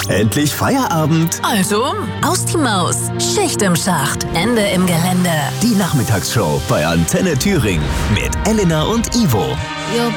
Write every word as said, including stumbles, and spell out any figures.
endlich Feierabend. Also, aus die Maus. Schicht im Schacht. Ende im Gelände. Die Nachmittagsshow bei Antenne Thüringen mit Elena und Ivo. Your